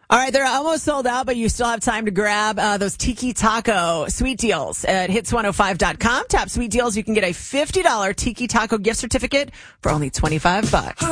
All right, they're almost sold out, but you still have time to grab those Tiki Taco sweet deals at hits105.com. Tap sweet deals. You can get a $50 Tiki Taco gift certificate for only $25.